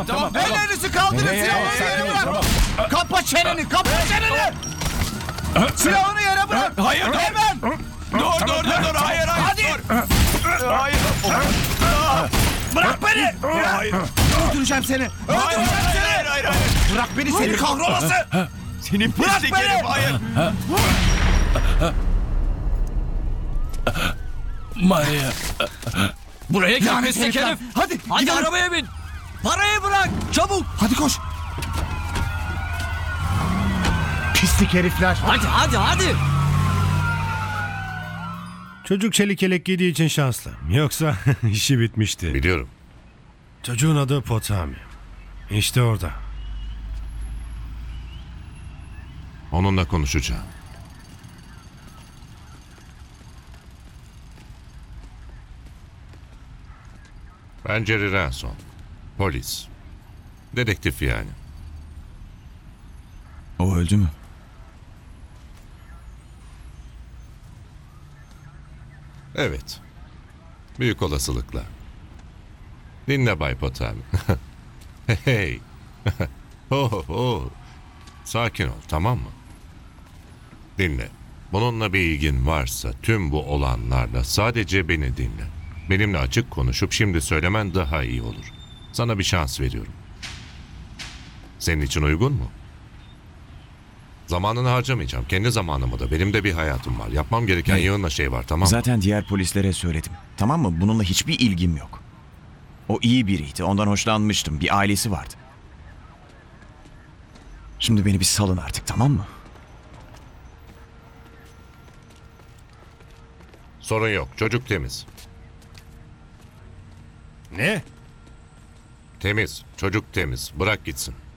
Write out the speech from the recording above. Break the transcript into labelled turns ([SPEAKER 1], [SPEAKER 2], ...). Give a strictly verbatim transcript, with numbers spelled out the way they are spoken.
[SPEAKER 1] tamam.
[SPEAKER 2] Ellerinizi kaldırın,
[SPEAKER 1] Nereye?
[SPEAKER 2] silahını
[SPEAKER 1] Sakin
[SPEAKER 2] yere
[SPEAKER 1] ol,
[SPEAKER 2] bırak. Kapa çeneni, kapa çeneni. Silahını yere bırak.
[SPEAKER 1] Hayır, dur.
[SPEAKER 2] Hemen.
[SPEAKER 1] Dur dur dur dur. Hayır hayır.
[SPEAKER 2] Hadi.
[SPEAKER 1] Dur. Hayır.
[SPEAKER 2] Bırak beni.
[SPEAKER 1] Hayır.
[SPEAKER 2] Öldüreceğim seni.
[SPEAKER 1] Hayır
[SPEAKER 2] Öldüreceğim
[SPEAKER 1] hayır
[SPEAKER 2] seni.
[SPEAKER 1] hayır hayır. hayır.
[SPEAKER 2] Bırak beni seni kahrolası.
[SPEAKER 1] Seni
[SPEAKER 2] Bırak
[SPEAKER 1] pislik
[SPEAKER 2] beni.
[SPEAKER 1] herif. Hayır.
[SPEAKER 3] Maria. Buraya gel
[SPEAKER 2] Lanet
[SPEAKER 3] pislik
[SPEAKER 2] herifler.
[SPEAKER 3] herif.
[SPEAKER 2] Hadi.
[SPEAKER 3] Hadi
[SPEAKER 2] gidelim.
[SPEAKER 3] arabaya bin. Parayı bırak. Çabuk.
[SPEAKER 2] Hadi koş. Pislik herifler.
[SPEAKER 3] Hadi hadi hadi.
[SPEAKER 4] Çocuk çelik yelek giydiği için şanslı. Yoksa işi bitmişti.
[SPEAKER 5] Biliyorum.
[SPEAKER 4] Çocuğun adı Potami. İşte orada.
[SPEAKER 5] Onunla konuşacağım. Ben Jerry Ransom. Polis. Dedektif yani.
[SPEAKER 3] O öldü mü?
[SPEAKER 5] Evet. Büyük olasılıkla. Dinle Bay Potami. Hey. oh, oh. Sakin ol, tamam mı? Dinle. Bununla bir ilgin varsa tüm bu olanlarla sadece beni dinle. Benimle açık konuşup şimdi söylemen daha iyi olur. Sana bir şans veriyorum. Senin için uygun mu? Zamanını harcamayacağım. Kendi zamanımı da. Benim de bir hayatım var. Yapmam gereken
[SPEAKER 6] Hayır.
[SPEAKER 5] yığınla şey var, tamam mı?
[SPEAKER 6] Zaten diğer polislere söyledim. Tamam mı? Bununla hiçbir ilgim yok. O iyi biriydi. Ondan hoşlanmıştım. Bir ailesi vardı. Şimdi beni bir salın artık, tamam mı?
[SPEAKER 5] Sorun yok. Çocuk temiz.
[SPEAKER 4] Ne?
[SPEAKER 5] Temiz. Çocuk temiz. Bırak gitsin.